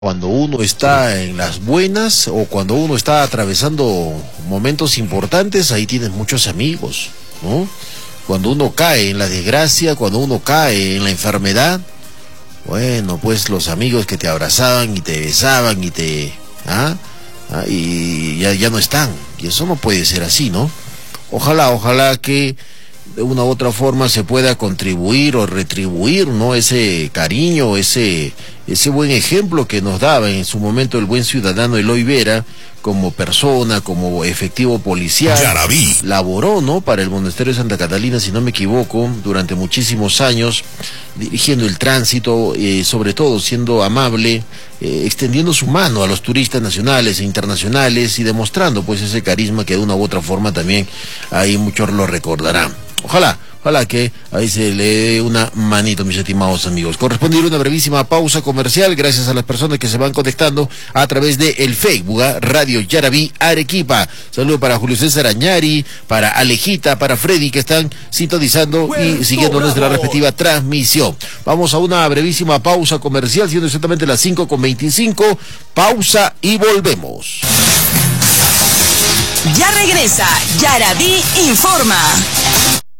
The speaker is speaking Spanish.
Cuando uno está en las buenas o cuando uno está atravesando momentos importantes, ahí tienes muchos amigos, ¿no? Cuando uno cae en la desgracia, cuando uno cae en la enfermedad, bueno, pues los amigos que te abrazaban y te besaban y ya no están. Y eso no puede ser así, ¿no? Ojalá que de una u otra forma se pueda contribuir o retribuir, ¿no? Ese cariño, ese buen ejemplo que nos daba en su momento el buen ciudadano Eloy Vera, como persona, como efectivo policial. Yarabí Laboró, ¿no?, para el Monasterio de Santa Catalina, si no me equivoco, durante muchísimos años, dirigiendo el tránsito, sobre todo siendo amable, extendiendo su mano a los turistas nacionales e internacionales y demostrando pues ese carisma que de una u otra forma también ahí muchos lo recordarán. Ojalá que ahí se le dé una manito, mis estimados amigos. Corresponde una brevísima pausa comercial, gracias a las personas que se van conectando a través de el Facebook, Radio Yarabí Arequipa. Saludo para Julio César Añari, para Alejita, para Freddy, que están sintonizando y siguiendo nuestra respectiva transmisión. Vamos a una brevísima pausa comercial, siendo exactamente las 5:25. Pausa y volvemos. Ya regresa Yarabí Informa.